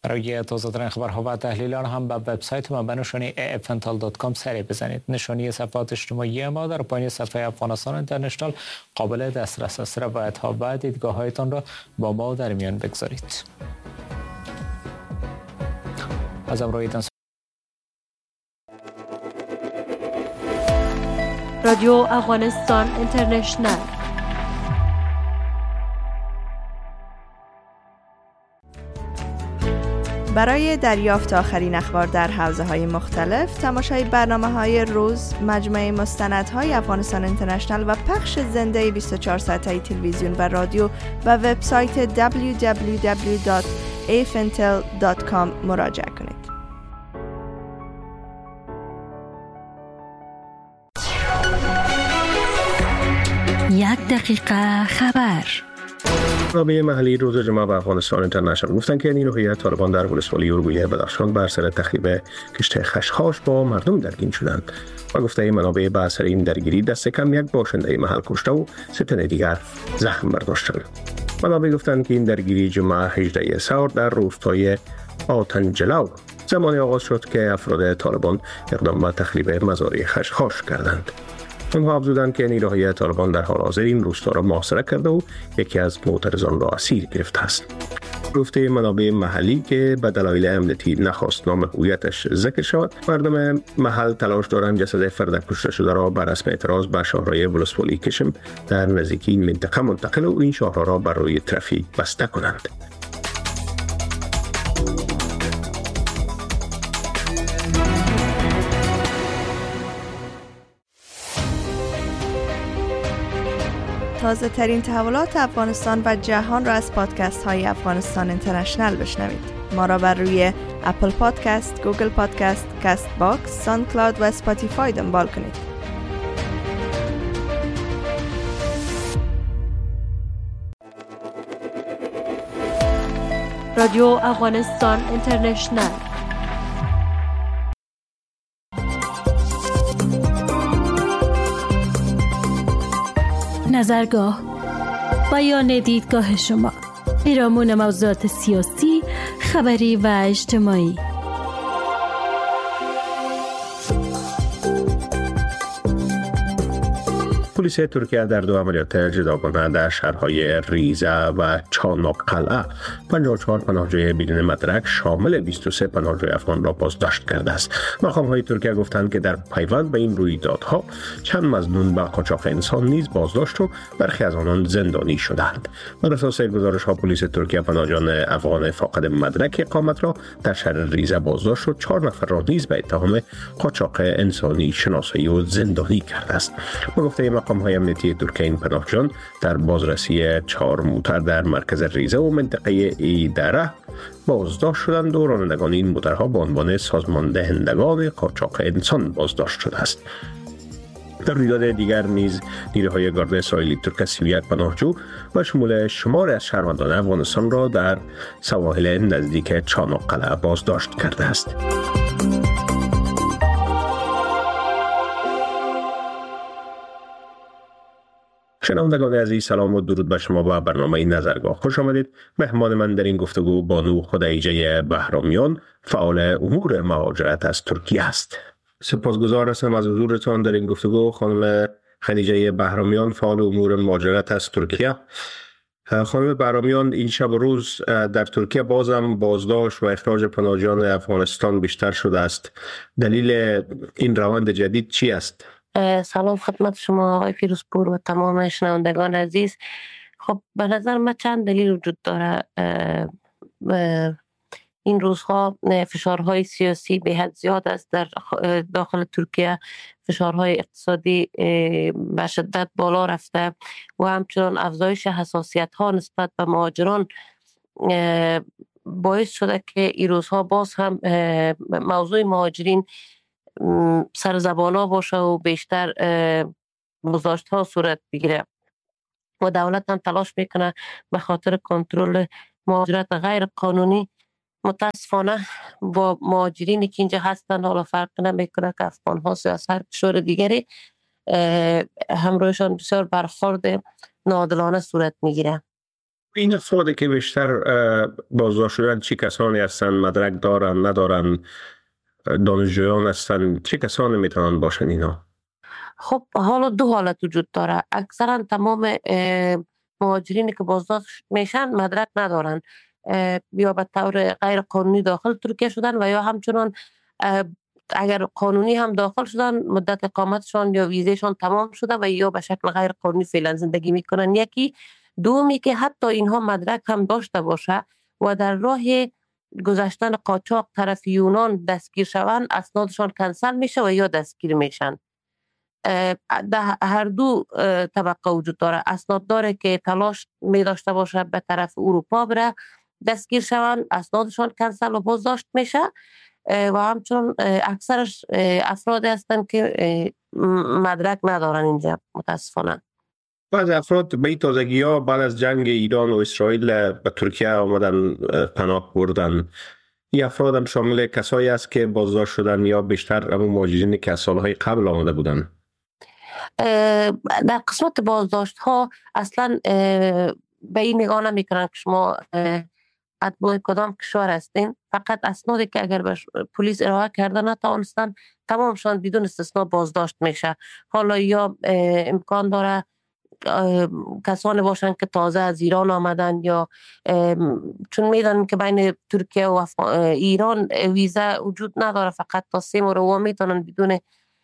برای تازه‌ترین خبرها و تحلیل آن هم به وبسایت ما به نشانی afntal.com سری بزنید. نشانی صفحات اجتماعی ما در پایین صفحه افغانستان اینترنشنال قابل دسترس است. روایت‌ها و دیدگاه‌هایتان را با ما در میان بگذارید. از امرویتان رادیو افغانستان اینترنشنال. برای دریافت آخرین اخبار در حوزه‌های مختلف، تماشای برنامه‌های روز، مجموعه مستندهای افغانستان اینترنشنال و پخش زنده 24 ساعته تلویزیون و رادیو و وبسایت www.afntal.com مراجعه کنید. یک دقیقه خبر. منابع محلی روز جمعه و افغانستان اینترنشنال گفتند که نیروهای طالبان در ولسوالی اورگویه بدخشان بر سر تخریب کشتی خشخاش با مردم درگیر شدند و گفته منابع بر سر این درگیری دست کم یک باشنده محل کشته و 3 تن دیگر زخم برداشتند. منابع گفتند که این درگیری جمعه 18 سور در روستای آتنجلو زمانی آغاز شد که افراد طالبان اقدام به تخریب مزارع خشخاش کردند. آنها افزودند که نیروهای طالبان در حال حاضر این روستا را محاصره کرده و یکی از معترضان را اسیر گرفته است. گفته منابع محلی که به دلایل امنیتی نخواست نام هویتش ذکر شود، مردم محل تلاش دارند جسد فرد کشته شده را بر رسم اعتراض به شاهراه ولسوالی کشم در نزدیکی این منطقه منتقل و این شاهراه را بر روی ترافیک بسته کنند. تازه ترین تحولات افغانستان و جهان را از پادکست های افغانستان اینترنشنال بشنوید. ما را بر روی اپل پادکست، گوگل پادکست، کست باکس، ساوند کلاود و اسپاتیفای دنبال کنید. رادیو افغانستان اینترنشنال. نظرگاه، بیان دیدگاه شما، پیرامون موضوعات سیاسی، خبری و اجتماعی. پلیس ترکیه در 2 عملیات جداگانه در شهرهای ریزه و چاناققلعه 54 پناهجوی بدون مدرک شامل 23 پناهجوی افغان را بازداشت کرده است. مقام‌های ترکیه گفتند که در پیوند به این رویدادها چند مظنون به قاچاق انسان نیز بازداشت و برخی از آنان زندانی شدند. بر اساس گزارش‌ها پلیس ترکیه پناهجویان افغان فاقد مدرک اقامت را در شهر ریزه بازداشت و 4 نفر را نیز به اتهام قاچاق انسانی شناسایی و زندانی کرده است. با گفته مقام‌های امنیتی ترکیه این پناهجویان در بازرسی 4 موتر در مرکز ریزه و منطقه ایدره بازداشت شدند و رانندگان این موترها به عنوان سازمان دهندگان قاچاق انسان بازداشت شده است. در رویداد دیگر نیز نیروهای گارد ساحلی ترکیه 31 پناهجو و شمول شمار از شهروندان افغانستان را در سواحل نزدیک چاناققلعه بازداشت کرده است. شنوندگان عزیز، سلام و درود به شما و برنامه نظرگاه خوش آمدید. مهمان من در این گفتگو بانو خدیجه بهرامیان، فعال امور مهاجرت از ترکیه است. سپاسگزار هستم از حضورتان در این گفتگو خانم خدیجه بهرامیان، فعال امور مهاجرت از ترکیه. خانم بهرامیان، این شب و روز در ترکیه بازم بازداشت و اخراج پناهجویان افغانستان بیشتر شده است. دلیل این روند جدید چی است؟ سلام خدمت شما آقای فیروزپور و تمام شنوندگان عزیز. خب به نظر من چند دلیل وجود داره. این روزها فشارهای سیاسی به حد زیاد است در داخل ترکیه. فشارهای اقتصادی به شدت بالا رفته و همچنان افزایش حساسیت ها نسبت به مهاجران باعث شده که این روزها باز هم موضوع مهاجرین سر زبانا باشه و بیشتر بازداشت ها صورت بگیره و دولت هم تلاش میکنه به خاطر کنترل مهاجرت غیر قانونی. متاسفانه با مهاجرینی که اینجا هستن حالا فرق نمیکنه که افغان ها یا هر کشور دیگری، همراهشان بسیار برخورد ناعادلانه صورت میگیره. این افرادی که بیشتر بازداشت شدن چی کسانی هستند؟ مدرک دارن ندارن؟ دانشجویان هستند؟ چه کسانی میتونن باشن اینا؟ خب حالا دو حالت وجود داره. اکثرا تمام مهاجرینی که بازداشت میشن مدرک ندارن، یا به طور غیر قانونی داخل ترکیه شدن و یا همچنان اگر قانونی هم داخل شدن مدت اقامتشان یا ویزهشان تمام شده و یا به شکل غیر قانونی فعلا زندگی میکنن. یکی دومی که حتی اینها مدرک هم داشته باشه و در راه گذشتن قاچاق طرف یونان دستگیر شوند، اسنادشان کنسل میشه و یا دستگیر میشن. در هر دو طبقه وجود داره. اسناد داره که تلاش می داشته باشه به طرف اروپا بره، دستگیر شوند، اسنادشان کنسل و بازداشت میشه، و همچنان اکثرش افراد هستن که مدرک ندارن اینجا متاسفانه. بعض افراد به این تازگی ها بعد از جنگ ایران و اسرائیل به ترکیه آمدن، پناه بردن. این افراد هم شامل کسایی است که بازداشت شدن یا بیشتر همون مهاجرینی که از سالهای قبل آمده بودن؟ در قسمت بازداشت ها اصلا به این نگاه نمیکنن که شما اتباع کدام کشور هستین. فقط اسنادی که اگر به پلیس ارائه کرده نتوانستن تمامشان بدون استثنا بازداشت میشه. حالا یا امکان داره کسانی باشن که تازه از ایران آمدن، یا چون میدونن که بین ترکیه و ایران ویزا وجود نداره، فقط تا 3 ماه رو میتونن بدون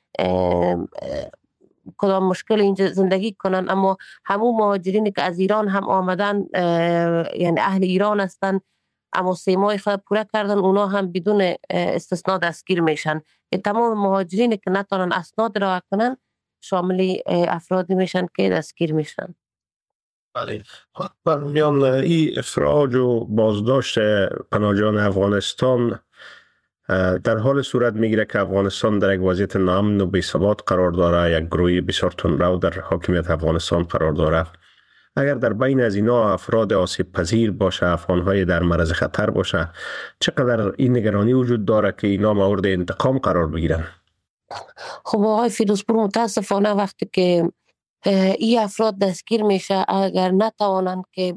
کدام مشکل اینجا زندگی کنن. اما همون مهاجرینی که از ایران هم آمدن، یعنی اهل ایران هستن اما 3 ماه خود پوره کردن، اونا هم بدون استثنا دستگیر میشن. تمام مهاجرینی که نتونن اسناد را کنن شامل افرادی میشن که دستگیر میشن. بله. برمیان این اخراج و بازداشت پناهجویان افغانستان در حال صورت میگیره که افغانستان در یک وضعیت ناامن و بی‌ثبات قرار داره، یک گروه بسیار تندرو در حاکمیت افغانستان قرار داره. اگر در بین از اینا افراد آسیب پذیر باشه، افغانهای در معرض خطر باشه، چقدر این نگرانی وجود داره که اینا مورد انتقام قرار بگیرن؟ خب آقای فیروزپور، متاسفانه وقتی که این افراد دستگیر میشه، اگر نتوانند که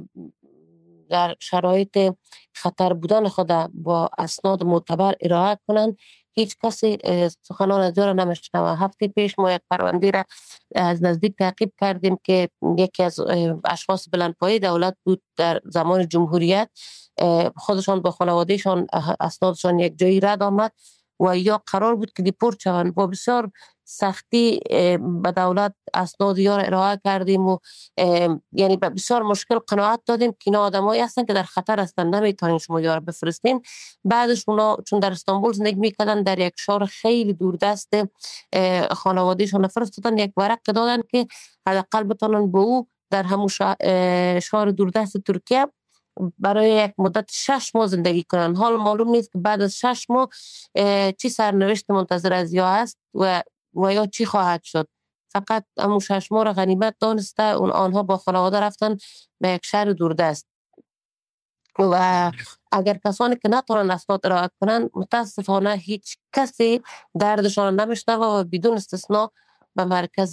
در شرایط خطر بودن خود با اسناد معتبر ارائه کنند، هیچ کسی سخنان از را نمیشنوه. هفته پیش ما یک پرونده را از نزدیک تعقیب کردیم که یکی از اشخاص بلندپایه دولت بود در زمان جمهوریت، خودشان با خانوادهشان اسنادشان یک جایی رد آمد و یا قرار بود که دیپورت شوند. با بسیار سختی به دولت اسناد یا ارائه کردیم و یعنی به بسیار مشکل قناعت دادیم که اینا آدمایی هستن که در خطر هستن، نمیتونین شما یار بفرستین. بعدش اونا چون در استانبول زندگی میکردن، در یک شهر خیلی دوردست خانوادهشون فرستادن، یک ورق دادن که حداقل بتونن به او در همون شهر دوردست ترکیه برای یک مدت 6 ماه زندگی کنن. حال معلوم نیست که بعد از 6 ماه چی سرنوشت منتظر از یا است و یا چی خواهد شد. فقط همون 6 ماه را غنیمت دانسته آنها با خانواده رفتن به یک شهر دوردست. و اگر کسانی که نتونن اسناد ارائه کنن، متاسفانه هیچ کسی دردشان نمیشنوه و بدون استثنا به مرکز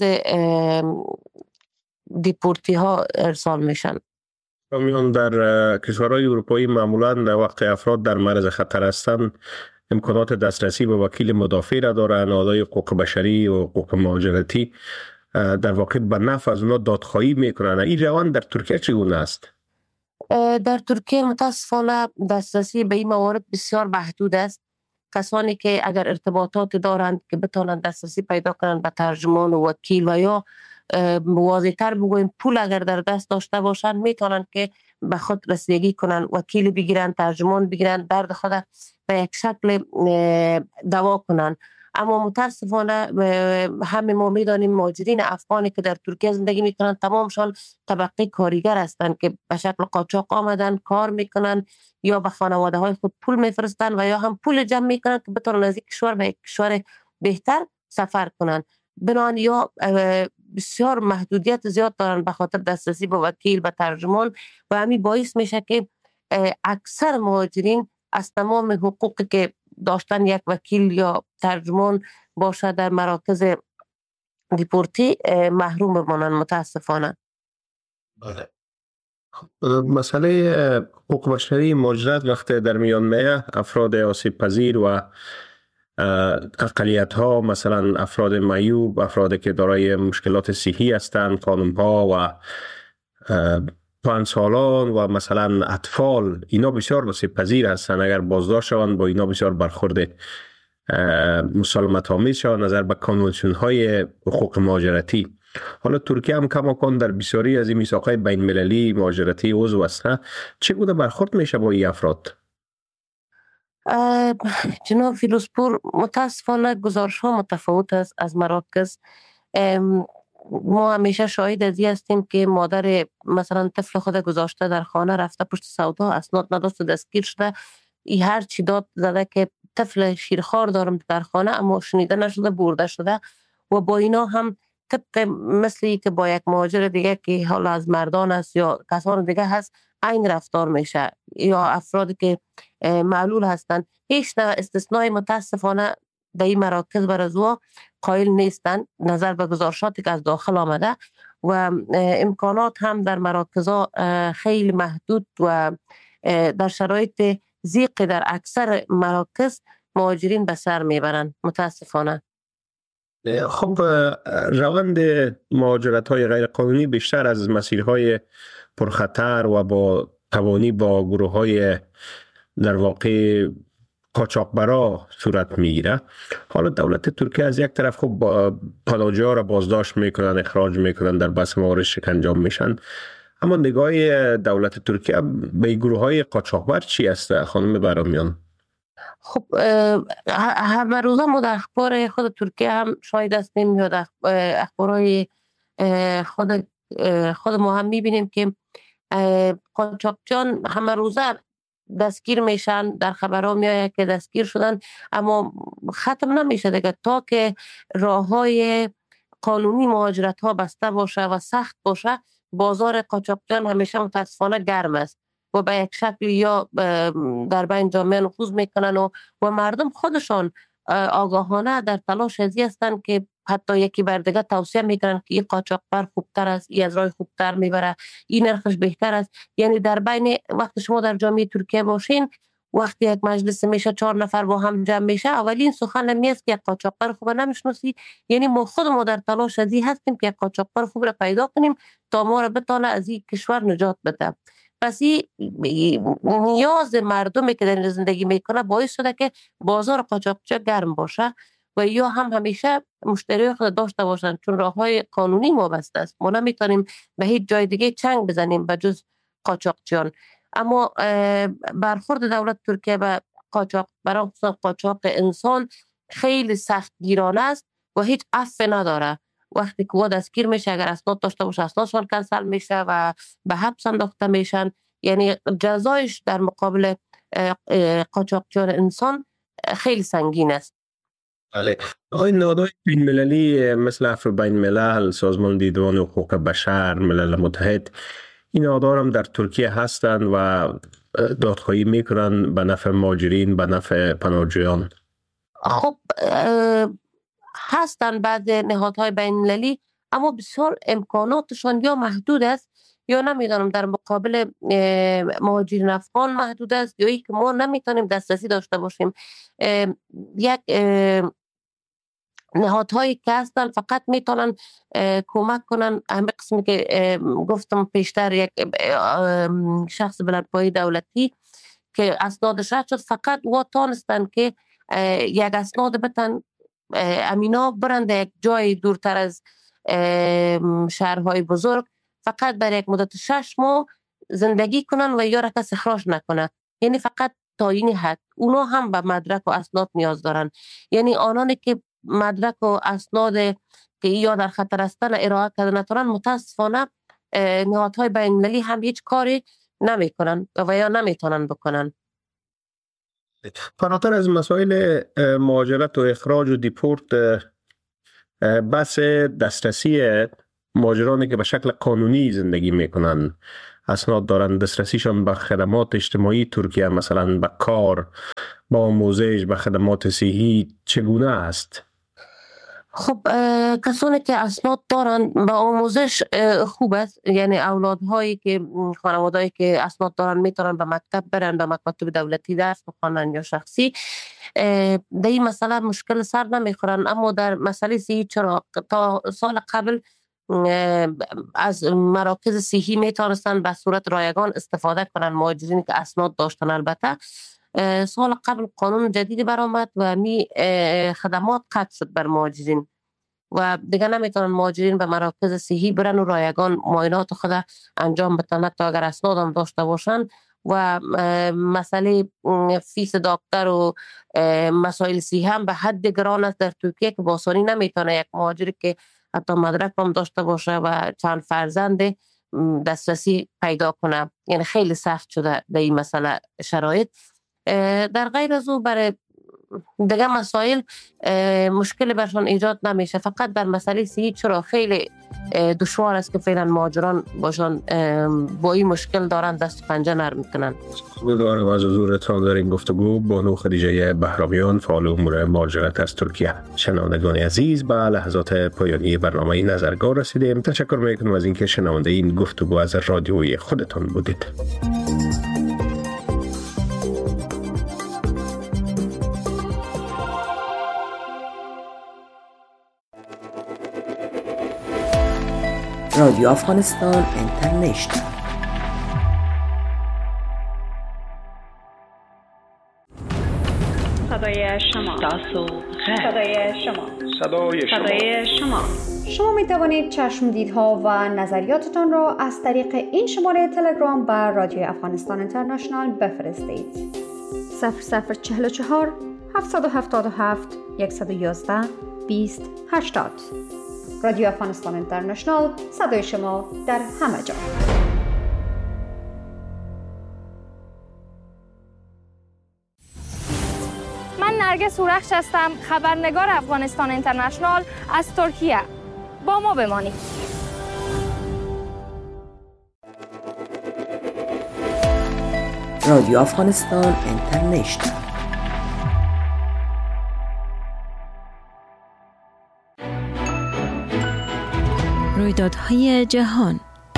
دیپورتی ها ارسال میشن. میان در کشورهای اروپایی معمولا در وقت افراد در معرض خطر هستند امکانات دسترسی به وکیل مدافع را دارند. نهادهای حقوق بشری و حقوق مهاجرتی در واقع به نفع از اونا دادخواهی میکنن. این روند در ترکیه چگونه است؟ در ترکیه متاسفانه دسترسی به این موارد بسیار محدود است. کسانی که اگر ارتباطات دارند که بتونن دسترسی پیدا کنند به ترجمان و وکیل و یا واضح‌تر بگویم پول اگر در دست داشته باشند، میتونن که به خود رسیدگی کنن، وکیل بگیرن، ترجمان بگیرن، درد خود به یک شکل دوا کنن. اما متاسفانه همه ما میدانیم مهاجرین افغانی که در ترکیه زندگی میکنن تمامشان طبقه کارگر هستند که به شکل قاچاق آمدن، کار میکنن یا به خانواده های خود پول میفرستن و یا هم پول جمع میکنن که بتونن از یک کشور به یک کشور بهتر سفر کنن. بنابراین یا بسیار محدودیت زیاد دارن به خاطر دسترسی به وکیل، به ترجمان، و همین باعث میشه که اکثر مهاجرین از تمام حقوقی که داشتن یک وکیل یا ترجمان باشه در مراکز دیپورتی محروم بمانن متاسفانه. بله. مسئله حقوق بشری مهاجرت وقتی در میان میه، افراد آسیب پذیر و اقلیت ها، مثلا افراد معیوب، افرادی که دارای مشکلات صحی هستند، خانم ها و پنجسالان و مثلا اطفال، اینا بسیار آسیب پذیر هستند. اگر بازداشت شوند با اینا بسیار برخورد مسالمت آمیز شوند نظر به کنوانسیون های حقوق مهاجرتی. حالا ترکیه هم کماکان در بسیاری از این میثاق‌های بین المللی مهاجرتی عضو است. چگونه برخورد میشه با این افراد؟ جناب فیروزپور، متاسفانه گزارش ها متفاوت است از مراکز. ما همیشه شاهد از این هستیم که مادر مثلا طفل خود گذاشته در خانه، رفته پشت سودا، اسناد نداشت، دستگیر شده، ای هر چی داد زده که طفل شیرخوار دارم در خانه، اما شنیده نشده، برده شده. و با اینا هم طبق مثلی که با یک مهاجر دیگه که حالا از مردان است یا کسان دیگه هست این رفتار میشه، یا افرادی که معلول هستند. هیچ استثنای متاسفانه به این مراکز برازوا قائل نیستند نظر به گزارشاتی که از داخل آمده، و امکانات هم در مراکزها خیلی محدود و در شرایط ضیق در اکثر مراکز مهاجرین به سر میبرند متاسفانه. خب روند مهاجرت های غیر قانونی بیشتر از مسیرهای پرخطر و با توانی با گروه های در واقع قاچاقبرا صورت میگیره. حالا دولت ترکیه از یک طرف خب پناهجوها را بازداشت میکنن، اخراج میکنن، در بس موارد شکنجه میشن، اما نگاه دولت ترکیه به گروه های قاچاقبر چی است خانم بهرامیان؟ خب همه روزه ما در اخبار خود ترکیه هم شاهد هستیم، یا در اخبارهای خود ما هم میبینیم که قاچاقچیان همه روزه دستگیر میشن، در خبرها میآید که دستگیر شدن، اما ختم نمیشه دیگه تا که راههای قانونی مهاجرت ها بسته باشه و سخت باشه. بازار قاچاقچیان همیشه متاسفانه گرم است و به یک شکل یا در بین جامعه نفوذ میکنن و مردم خودشان آگاهانه در تلاش ازی هستند که حتی یکی بر دیگه توصیه میکنن که این قاچاقبر خوبتر است، این از راه خوبتر میبره، این نرخش بهتر است. یعنی در بین وقت شما در جامعه ترکیه باشین، وقتی یک مجلس میشه 4 نفر با هم جمع میشه، اولین سخن نمیست که یک قاچاقبر خوب نمیشناسی. یعنی ما خود در تلاش ازی هستیم که یک قاچاقبر خوب را پیدا کنیم تا ما را بتونه از این کشور نجات بده. پس نیاز مردمی که در زندگی میکنه باعث شده که بازار قاچاقچی گرم باشه و یا هم همیشه مشتری خود داشته باشن، چون راههای قانونی ما بسته است. ما نمیتونیم به هیچ جای دیگه چنگ بزنیم به جز قاچاقچیان. اما برخورد دولت ترکیه به قاچاق، برای قاچاق انسان خیلی سخت گیرانه است و هیچ عفو نداره. وقتی که دستگیر میشه، اگر اسناد داشته باشه اسنادشان کنسل میشه و به حبس انداخته میشن. یعنی جزایش در مقابل قاچاقچیان انسان خیلی سنگین است. بله. این نهادهای بین المللی مثل عفو بین الملل، سازمان دیدبان حقوق بشر، ملل متحد، این نهادها هم در ترکیه هستند و دادخواهی میکنن به نفع مهاجرین، به نفع پناهجویان. خب هستند بعض نهادهای بین المللی، اما بسیار امکاناتشان یا محدود است یا نمیدانم در مقابل مهاجرین افغان محدود است، یا ای که ما نمیتونیم دسترسی داشته باشیم. یک نهادهایی که هستن فقط میتونن کمک کنن. همه قسمی که گفتم پیشتر، یک شخص بلندپایه دولتی که اسنادش رد شد، فقط تانستن که یک اسناد بتن امینا برند یک جای دورتر از شهرهای بزرگ، فقط برای یک مدت 6 ماه زندگی کنن و یا را کس اخراج نکنه. یعنی فقط تا این حد. اونا هم به مدرک و اسناد نیاز دارن. یعنی آنانی که مدرک و اسناد که یا در خطر هستن ارائه کرده نتونن، متاسفانه نهادهای بین المللی هم هیچ کاری نمیکنن و یا نمیتونن بکنن. فراتر از مسائل مهاجرت و اخراج و دیپورت، بس دسترسی مهاجرانی که به شکل قانونی زندگی میکنن، اسناد دارن، دسترسیشان به خدمات اجتماعی ترکیه، مثلا به کار، به آموزش، به خدمات صحی چگونه است؟ خب کسانی که اسناد دارن به آموزش خوب است، یعنی اولادهایی که خانوادهایی که اسناد دارن میتونن به مکتب برن، به مکاتب دولتی درس بخوانن یا شخصی. در این مسئله مشکل سر نمیخورن. اما در مسئله صحی چرا تا سال قبل از مراکز صحی میتونستن به صورت رایگان استفاده کنن مهاجرینی که اسناد داشتن. البته سال قبل قانون جدیدی برآمد و خدمات قطع شد بر مهاجرین و دیگه نمیتونن مهاجرین به مراکز صحی برن و رایگان معاینات خود انجام بدن تا اگر اسناد هم داشته باشن. و مسئله فیس دکتر و مسائل صحی هم به حد گران است در ترکیه که با آسانی نمیتونه یک مهاجری که حتی مدرک هم داشته باشه و چند فرزند دسترسی پیدا کنه. یعنی خیلی سخت شده در این مسئله شرایط. در غیر از او برای دیگه مسائل مشکل برشان ایجاد نمیشه. فقط در مسئله صحی چرا خیلی دشوار است که فعلا مهاجران باشن با این مشکل دارن دست پنجه نرم میکنن. امیدوارم از حضورتان در این گفتگو بانو خدیجه بهرامیان، فعال امور مهاجرت از ترکیه. شنوندگان عزیز، به لحظات پایانی برنامه نظرگاه رسیدیم. تشکر میکنم از اینکه شنونده این گفتگو از رادیوی خودتان بودید. رادیو افغانستان اینترنشنال. صدای شما. صدای شما. صدای شما. شما می توانید چشم دیدها و نظریاتتان را از طریق این شماره تلگرام بر رادیو افغانستان اینترنشنال بفرستید. 0044 777 111 20 80. رادیو افغانستان اینترنشنال، صدای شما در همه جا. من نرگس هورخش هستم، خبرنگار افغانستان اینترنشنال از ترکیه. با ما بمانید. رادیو افغانستان اینترنشنال. رویدادهای جهان.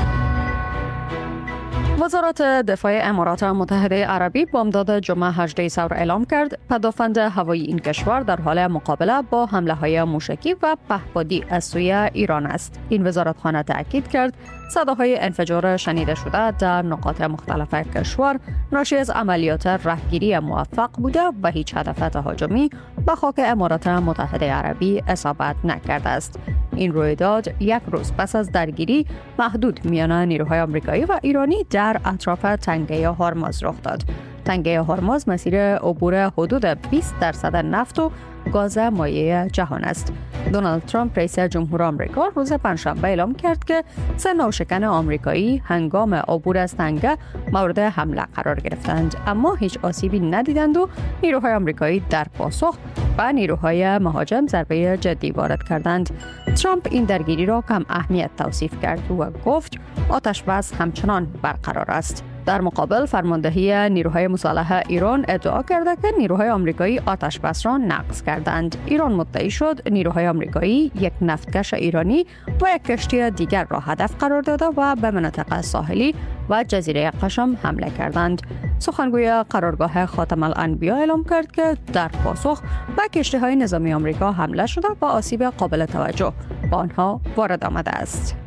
وزارت دفاع امارات متحده عربی بامداد جمعه 18 ثور اعلام کرد پدافند هوایی این کشور در حال مقابله با حمله‌های موشکی و پهپادی از سوی ایران است. این وزارتخانه تاکید کرد صداهای انفجار شنیده شده در نقاط مختلف کشور ناشی از عملیات رهگیری موفق بوده و هیچ هدف تهاجمی به خاک امارات متحده عربی اصابت نکرده است. این رویداد یک روز پس از درگیری محدود میان نیروهای آمریکایی و ایرانی در اطراف تنگه هرمز رخ داد. تنگه هرمز مسیر عبور حدود 20% نفت و گاز مایع جهان است. دونالد ترامپ رئیس جمهور آمریکا روز پنجشنبه اعلام کرد که 3 ناوشکن آمریکایی هنگام عبور از تنگه مورد حمله قرار گرفتند، اما هیچ آسیبی ندیدند و نیروهای آمریکایی در پاسخ و نیروهای مهاجم ضربه جدی وارد کردند. ترامپ این درگیری را کم اهمیت توصیف کرد و گفت آتش بس همچنان برقرار است. در مقابل فرماندهی نیروهای مسلح ایران ادعا کرده که نیروهای آمریکایی آتش بس را نقض کردند. ایران مدعی شد نیروهای آمریکایی یک نفتکش ایرانی و یک کشتی دیگر را هدف قرار داده و به مناطق ساحلی و جزیره قشم حمله کردند. سخنگوی قرارگاه خاتم الانبیا اعلام کرد که در پاسخ به کشتی‌های نظامی آمریکا حمله شده و آسیب قابل توجه به آنها وارد آمده است.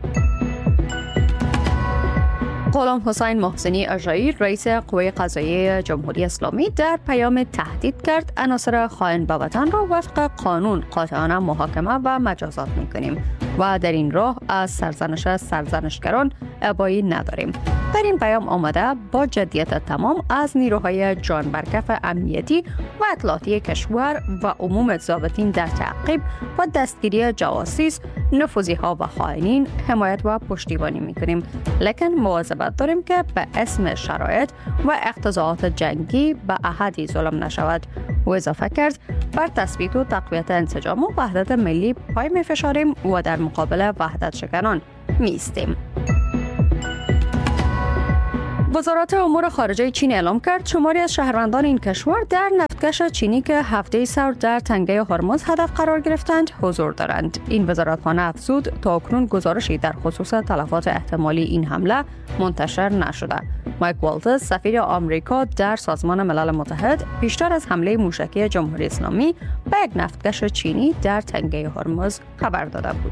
غلام حسین محسنی اژایی رئیس قوه قضاییه جمهوری اسلامی در پیام تهدید کرد عناصر خائن به وطن را وفق قانون قاطعانه محاکمه و مجازات می‌کنیم و در این راه از سرزنشگران ابایی نداریم. در این پیام آمده با جدیت تمام از نیروهای جان برکف امنیتی و اطلاعاتی کشور و عموم ضابطین در تعقیب و دستگیری جواسیس، نفوذی‌ها و خائنین حمایت و پشتیبانی می‌کنیم، لیکن مواظبت داریم که به اسم شرایط و اقتضاعات جنگی به احدی ظلم نشود. و اضافه کرد بر تثبیت و تقویت انسجام و وحدت ملی پای می‌فشاریم و در مقابل وحدت شکنان می‌ایستیم. وزارت امور خارجه چین اعلام کرد شماری از شهروندان این کشور در نفتکش چینی که هفته سر در تنگه هرمز هدف قرار گرفتند حضور دارند. این وزارتخانه افزود تا اکنون گزارشی در خصوص تلفات احتمالی این حمله منتشر نشده. مایک والتز سفیر آمریکا در سازمان ملل متحد پیشتر از حمله موشکی جمهوری اسلامی به یک نفتکش چینی در تنگه هرمز خبر داده بود.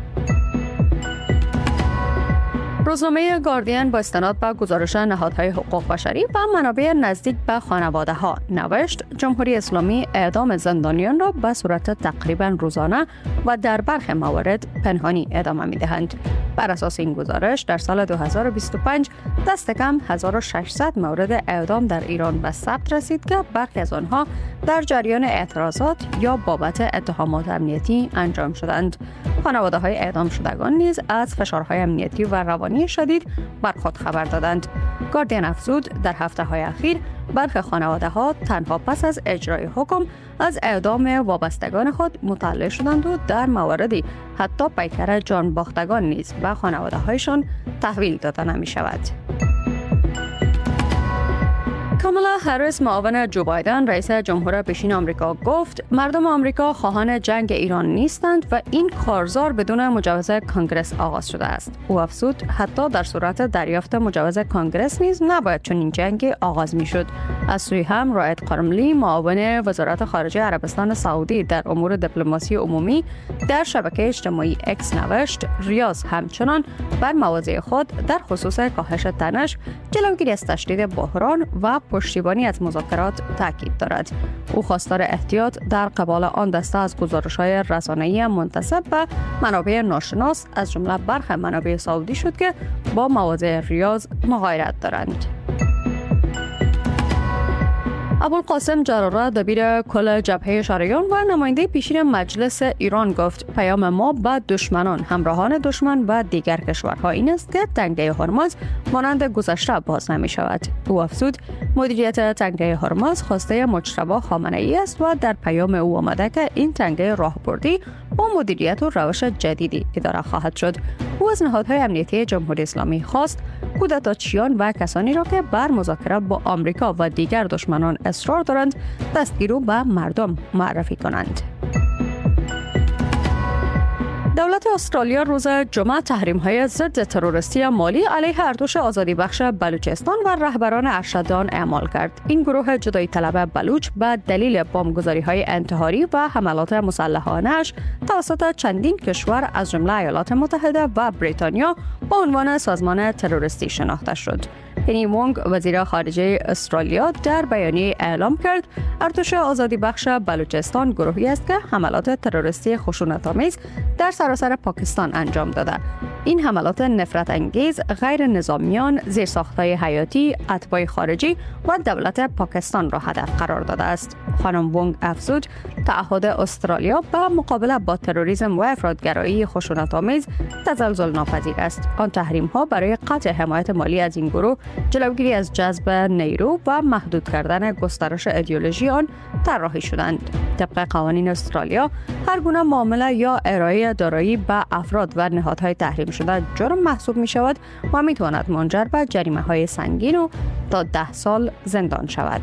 روزنامه گاردین با استناد به گزارش نهادهای حقوق بشری و منابع نزدیک به خانواده ها نوشت جمهوری اسلامی اعدام زندانیان را به صورت تقریبا روزانه و در برخی موارد پنهانی ادامه می دهند. بر اساس این گزارش در سال 2025 دست کم 1600 مورد اعدام در ایران به ثبت رسید که برخی از آنها در جریان اعتراضات یا بابت اتهامات امنیتی انجام شدند. خانواده های اعدام شدگان نیز از فشارهای امنیتی و روانی شدید بر خود خبر دادند. گاردین افزود در هفته‌های اخیر برخی خانواده ها تنها پس از اجرای حکم از اعدام وابستگان خود مطلع شدند و در مواردی حتی پیکر جان باختگان نیز به خانواده هایشان تحویل داده نمی شود. کامالا هریس معاون جو بایدن رئیس جمهور پیشین آمریکا گفت مردم آمریکا خواهان جنگ ایران نیستند و این کارزار بدون مجوز کانگرس آغاز شده است. او افزود حتی در صورت دریافت مجوز کانگرس نیز نباید چنین جنگی آغاز میشد. از سوی هم رائد قرملی معاون وزارت خارجه عربستان سعودی در امور دیپلماسی عمومی در شبکه اجتماعی اکس نوشت ریاض همچنان بر مواضع خود در خصوص کاهش تنش، جلوگیری از تشدید بحران و پشتیبانی از مذاکرات تاکید دارد. او خواستار احتیاط در قبال آن دسته از گزارش‌های رسانه‌ای منتسب به منابع ناشناس از جمله برخی منابع سعودی شد که با مواضع ریاض مغایرت دارند. ابوالقاسم جلاله دبیر کل جبهه شریان و نماینده پیشین مجلس ایران گفت پیام ما به دشمنان، همراهان دشمن و دیگر کشورها این است که تنگه هرمز مانند گذشته باز نمی شود. او افزود مدیریت تنگه هرمز خواسته مجتبی خامنه‌ای است و در پیام او آمده که این تنگه راهبردی با مدیریت و روش جدیدی اداره خواهد شد. او از نهادهای امنیتی جمهوری اسلامی خواست کودتاچیان و کسانی را که بر مذاکره با آمریکا و دیگر دشمنان اصرار دارند دستگیرو به مردم معرفی کنند. دولت استرالیا روز جمعه تحریم‌های ضد تروریستی مالی علیه ارتش آزادی بخش بلوچستان و رهبران ارشدان اعمال کرد. این گروه جدایی طلب بلوچ به دلیل بمبگذاری‌های انتحاری و حملات مسلحانه‌اش توسط چندین کشور از جمله ایالات متحده و بریتانیا با عنوان سازمان تروریستی شناخته شد. پنی وونگ وزیر خارجه استرالیا در بیانیه اعلام کرد ارتش آزادی بخش بلوچستان گروهی است که حملات تروریستی خشونت‌آمیز در سراسر پاکستان انجام داده. این حملات نفرت انگیز غیر نظامیان، زیرساخت‌های حیاتی، اتباع خارجی و دولت پاکستان را هدف قرار داده است. خانم وونگ افزود تعهد استرالیا به مقابله با تروریسم و افراطگرایی خشونت‌آمیز تزلزل ناپذیر است. آن تحریم‌ها برای قطع حمایت مالی از این گروه، جلوگیری از جذب نیرو و محدود کردن گسترش ایدئولوژی آن طراحی شدند. طبق قوانین استرالیا هر گونه معامله یا ارائه دارایی به افراد و نهادهای تحریم شده جرم محسوب می شود و می تواند منجر به جریمه های سنگین و تا 10 سال زندان شود.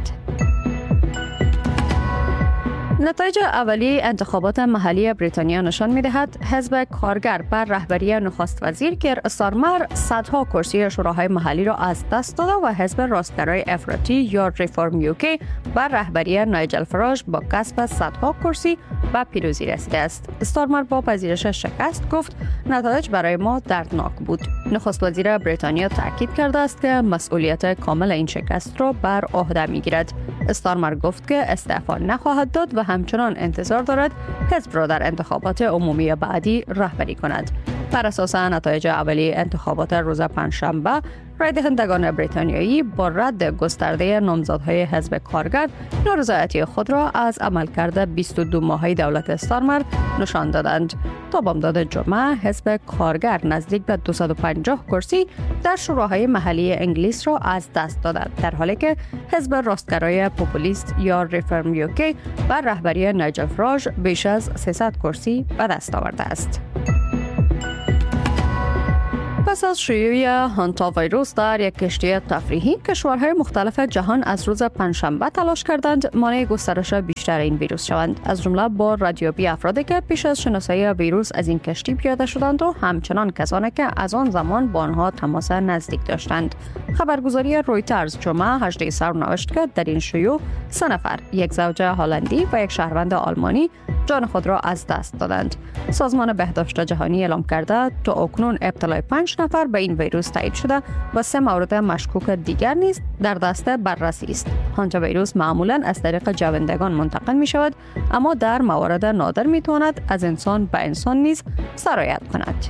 نتایج اولیه انتخابات محلی بریتانیا نشان می‌دهد حزب کارگر بر رهبری نخست وزیر کیر استارمر صدها کرسی شوراهای محلی را از دست داده و حزب راستگرای افراطی یا ریفورم یوکی بر رهبری نایجل فراج با کسب صدها کرسی به پیروزی رسیده است. استارمر با پذیرش شکست گفت نتایج برای ما دردناک بود. نخست وزیر بریتانیا تاکید کرده است که مسئولیت کامل این شکست را بر عهده می‌گیرد. استارمر گفت که استعفا نخواهد داد و همچنان انتظار دارد حزب را در انتخابات عمومی بعدی رهبری کند. بر اساس نتایج اولیه انتخابات روز پنجشنبه، رای دهندگان بریتانیایی با رد گسترده نامزدهای حزب کارگر نارضایتی خود را از عملکرد 22 ماهه دولت استارمر نشان دادند. تا بامداد جمعه حزب کارگر نزدیک به 250 کرسی در شوراهای محلی انگلیس را از دست دادند، در حالی که حزب راستگرای پوپولیست یا ریفورم یوکی بر رهبری نایجل فراج بیش از 300 کرسی به دست آورده است. پس از شیوع هانتا ویروس در یک کشتی تفریحی، کشورهای مختلف جهان از روز پنجشنبه تلاش کردند مانع گسترش بیشتر این ویروس شوند، از جمله با ردیابی افرادی که پیش از شناسایی ویروس از این کشتی پیاده شدند و همچنان کسانی که از آن زمان با آنها تماس نزدیک داشتند. خبرگزاری رویترز جمعه 18 ثور نوشت که در این شیوع 3 نفر، یک زوج هلندی و یک شهروند آلمانی، جان خود را از دست دادند. سازمان بهداشت جهانی اعلام کرده تا اکنون ابتلای 5 نفر به این ویروس تایید شده و 3 مورد مشکوک دیگر نیز در دست بررسی است. هانتا ویروس معمولاً از طریق جوندگان منتقل می شود، اما در موارد نادر می تواند از انسان به انسان نیز سرایت کند.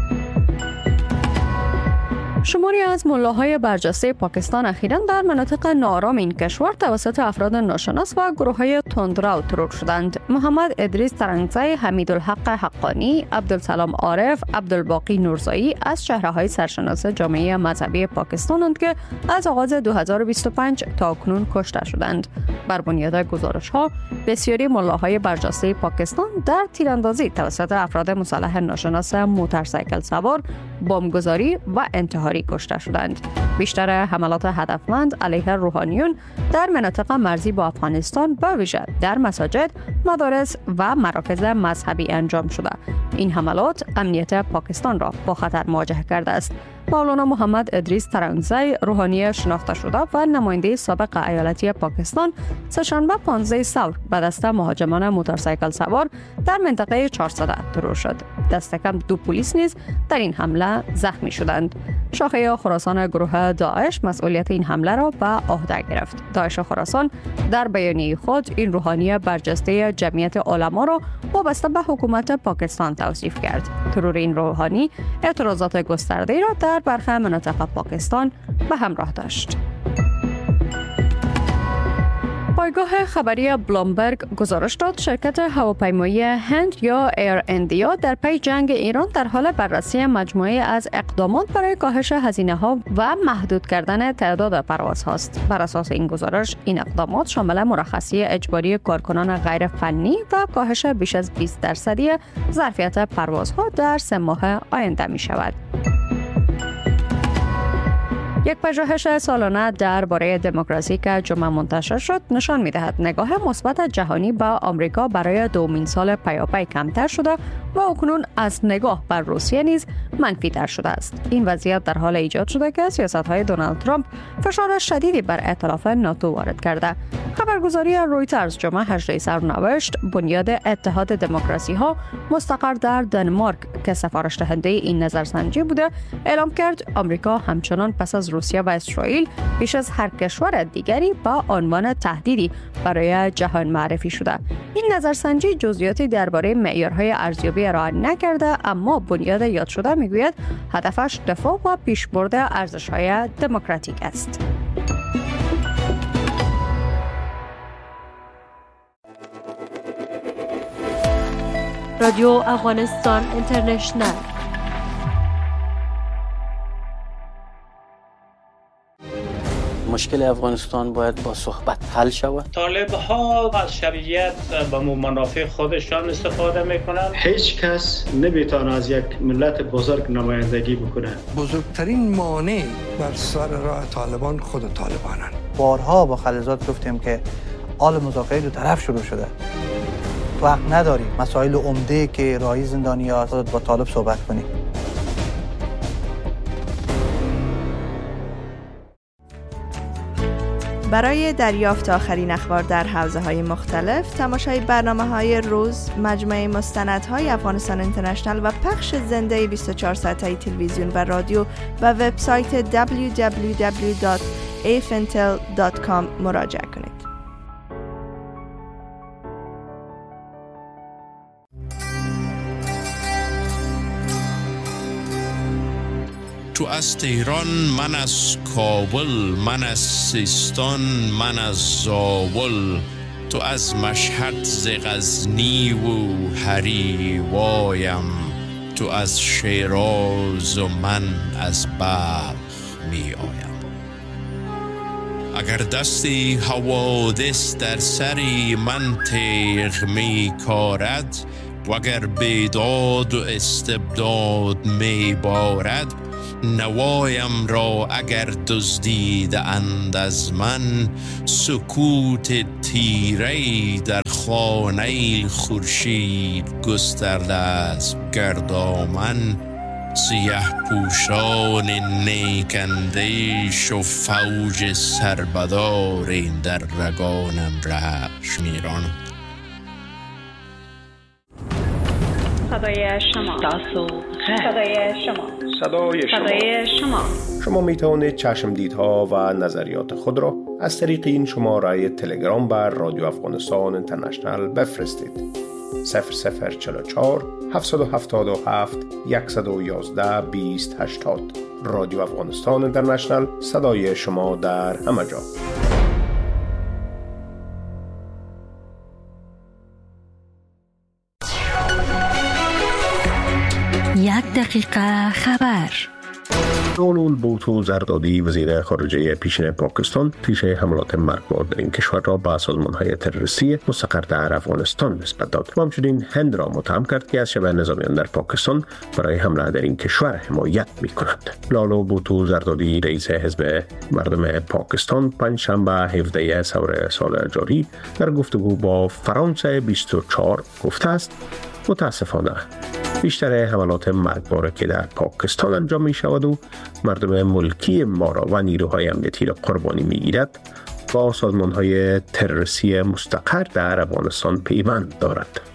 شماری از ملاهای برجسته پاکستان اخیراً در مناطق ناآرام این کشور توسط افراد ناشناس و گروه‌های تندرو ترور شدند. محمد ادریس ترنگزی، حمیدالحق حقانی، عبدالسلام عارف، عبدالباقی نورزایی از چهره‌های سرشناس جامعه مذهبی پاکستانند که از آغاز 2025 تا اکنون کشته شدند. بر بنیاد گزارش‌ها، بسیاری ملاهای برجسته پاکستان در تیراندازی توسط افراد مسلح ناشناس موتورسیکل سوار، بمبگذاری و انتحاری کشته شدند. بیشتر حملات هدفمند علیه روحانیون در مناطق مرزی با افغانستان به ویژه در مساجد، مدارس و مراکز مذهبی انجام شده. این حملات امنیت پاکستان را با خطر مواجه کرده است. مولانا محمد ادریس ترنگزی، روحانی شناخته شده و نماینده سابق ایالتی پاکستان، سه‌شنبه 15 ثور به دست مهاجمان موتورسیکل سوار در منطقه 400 ترور شد. دست کم 2 پلیس نیز در این حمله زخمی شدند. شاخه خراسان گروه داعش مسئولیت این حمله را به عهده گرفت. داعش خراسان در بیانیه خود این روحانی برجسته جمعیت علما را وابسته به حکومت پاکستان توصیف کرد. ترور این روحانی اعتراضات گسترده را در برخی مناطق پاکستان به همراه داشت. پایگاه خبری بلومبرگ گزارش داد شرکت هواپیمایی هند یا ایر اندیا در پی جنگ ایران در حال بررسی مجموعه از اقدامات برای کاهش هزینه‌ها و محدود کردن تعداد پروازهاست. بر اساس این گزارش، این اقدامات شامل مرخصی اجباری کارکنان غیر فنی و کاهش بیش از 20% ظرفیت پروازها در 3 ماه آینده می شود. یک پژوهش سالانه درباره دموکراسی که جمعه منتشر شد نشان می‌دهد نگاه مثبت جهانی به آمریکا برای 2مین سال پیاپی کمتر شده و اکنون از نگاه بر روسیه نیز منفی‌تر شده است. این وضعیت در حال ایجاد شده که سیاست‌های دونالد ترامپ فشار شدیدی بر ائتلاف ناتو وارد کرده. خبرگزاری رویترز جمعه 18 ثور نوشت بنیاد اتحاد دموکراسی‌ها مستقر در دانمارک که سفارش دهنده این نظرسنجی بوده، اعلام کرد آمریکا همچنان پس از روسیه و اسرائیل بیش از هر کشور دیگری با عنوان تهدیدی برای جهان معرفی شده. این نظرسنجی جزئیاتی درباره معیارهای ارزیابی ارائه نکرده، اما بنیاد یاد شده میگوید هدفش دفاع و پیشبرد ارزش‌های دموکراتیک است. رادیو افغانستان اینترنشنل. مشکل افغانستان باید با صحبت حل شود. طالب ها از شرعیت به منافع خودشان استفاده میکنند. هیچ کس نمیتونه از یک ملت بزرگ نمایندگی بکنه. بزرگترین مانع بر سر راه طالبان خود طالبانند. بارها با خلیزات گفتیم که حال مذاکره دو طرف شروع شده. وقت نداریم مسائل عمده که راهی زندانی‌ها با طالب صحبت کنیم. برای دریافت آخرین اخبار در حوزه‌های مختلف، تماشای برنامه‌های روز، مجموعه مستندهای افغانستان اینترنشنل و پخش زنده 24 ساعته تلویزیون و رادیو و وبسایت www.afntel.com مراجعه کنید. تو از تهران، من از کابل، من از سیستان، من از زاول، تو از مشهد ز غزنی و هریوایم، تو از شیراز و من از بلخ می آیم. اگر دستی حوادث در سری من تیغ می کارد، وگر بیداد و استبداد می بارد، نوایم را اگر دزدیده اند از من، سکوت تیره در خانه خورشید گسترده است گردامن. سیه پوشان نیکندیش و فوج سربدار در رگانم رهش میرانم. صدای شما. صدای شما. صدای شما. شما می توانید چشمدیدها و نظریات خود را از طریق این شماره تلگرام بر رادیو افغانستان اینترنشنال بفرستید. 0044 777 111 2080. رادیو افغانستان اینترنشنال، صدای شما در همه جا. یک دقیقه خبر. لالو بوتو زردادی وزیر خارجه پیشین پاکستان پیش حملات مرگبار در این کشور را به سازمان‌های تروریستی مستقر در افغانستان نسبت داد و همچنین هند را متهم کرد که از شبه نظامیان در پاکستان برای حمله در این کشور حمایت می‌کند. لالو بوتو زردادی رئیس حزب مردم پاکستان پنجشنبه 17 سور سال جاری در گفتگو با فرانسه 24 گفته است: متاسفانه بیشتر حملات مرگبار که در پاکستان انجام می شود و مردم ملکی ما را و نیروهای امنیتی را قربانی می گیرد با سازمان های تروریستی مستقر در افغانستان پیوند دارد.